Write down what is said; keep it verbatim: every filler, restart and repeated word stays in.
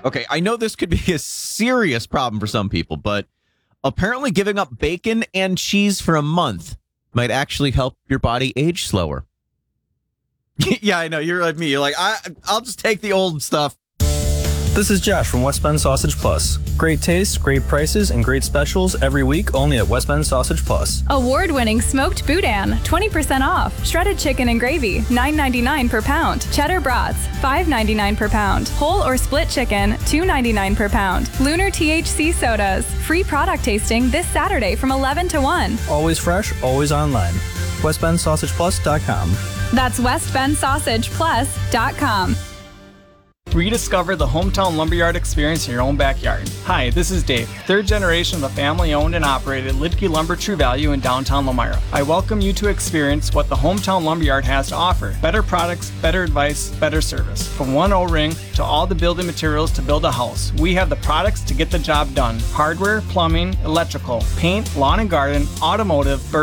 Okay, I know this could be a serious problem for some people, but apparently giving up bacon and cheese for a month might actually help your body age slower. Yeah, I know. You're like me. You're like, I, I'll just take the old stuff. This is Josh from West Bend Sausage Plus. Great taste, great prices, and great specials every week only at West Bend Sausage Plus. Award-winning smoked boudin, twenty percent off. Shredded chicken and gravy, nine ninety-nine per pound. Cheddar brats, five ninety-nine per pound. Whole or split chicken, two ninety-nine per pound. Lunar T H C sodas. Free product tasting this Saturday from eleven to one. Always fresh, always online. west bend sausage plus dot com. That's west bend sausage plus dot com. Rediscover the Hometown Lumberyard experience in your own backyard. Hi, this is Dave, third generation of the family-owned and operated Lidke Lumber True Value in downtown Lomira. I welcome you to experience what the Hometown Lumberyard has to offer. Better products, better advice, better service. From one O-ring to all the building materials to build a house, we have the products to get the job done. Hardware, plumbing, electrical, paint, lawn and garden, automotive, bird